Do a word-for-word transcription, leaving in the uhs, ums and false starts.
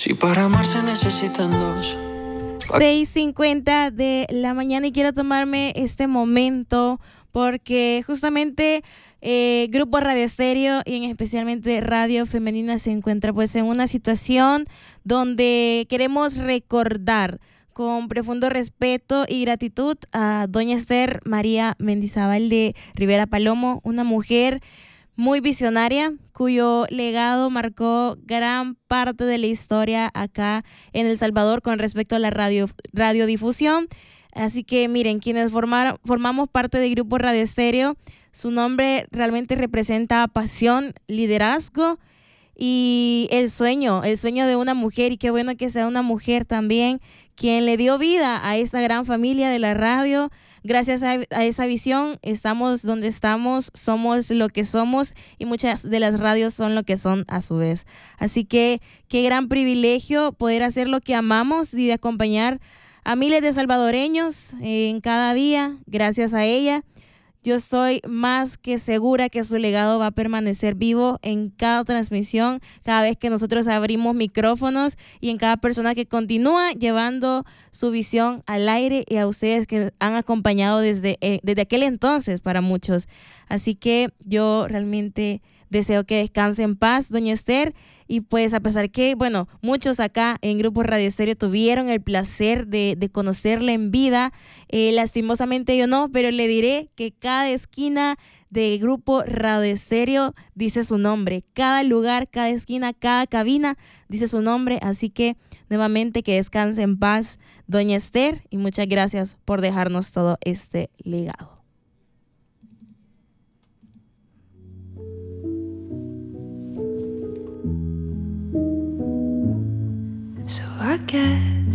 Si para amar se necesitan dos. seis cincuenta de la mañana y quiero tomarme este momento porque justamente eh, Grupo Radio Estéreo y en especialmente Radio Femenina se encuentra pues en una situación donde queremos recordar con profundo respeto y gratitud a doña Esther María Mendizábal de Rivera Palomo, una mujer muy visionaria, cuyo legado marcó gran parte de la historia acá en El Salvador con respecto a la radio, radiodifusión. Así que miren, quienes formaron, formamos parte del Grupo Radio Estéreo, su nombre realmente representa pasión, liderazgo y el sueño, el sueño de una mujer, y qué bueno que sea una mujer también quien le dio vida a esta gran familia de la radio. Gracias a, a esa visión estamos donde estamos, somos lo que somos y muchas de las radios son lo que son a su vez. Así que qué gran privilegio poder hacer lo que amamos y de acompañar a miles de salvadoreños en cada día. Gracias a ella, yo estoy más que segura que su legado va a permanecer vivo en cada transmisión, cada vez que nosotros abrimos micrófonos y en cada persona que continúa llevando su visión al aire y a ustedes que han acompañado desde, eh, desde aquel entonces para muchos. Así que yo realmente deseo que descanse en paz, doña Esther. Y pues a pesar que, bueno, muchos acá en Grupo Radio Estéreo tuvieron el placer de, de conocerla en vida, eh, lastimosamente yo no, pero le diré que cada esquina de Grupo Radio Estéreo dice su nombre. Cada lugar, cada esquina, cada cabina dice su nombre. Así que nuevamente que descanse en paz, doña Esther, y muchas gracias por dejarnos todo este legado. So I guess